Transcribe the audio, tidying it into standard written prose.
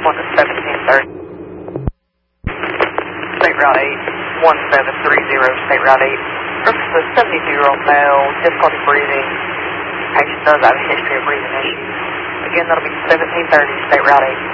1 to 1730. State Route 8, 1730, State Route 8. Brooks is a 72-year-old male, difficulty breathing. Patient does have a history of breathing issues. Again, that'll be 1730, State Route 8.